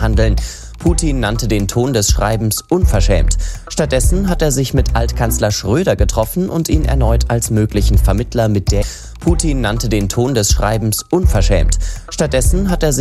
verhandeln. Putin nannte den Ton des Schreibens unverschämt. Stattdessen hat er sich mit Altkanzler Schröder getroffen und ihn erneut als möglichen Vermittler mit der Putin nannte den Ton des Schreibens unverschämt. Stattdessen hat er sich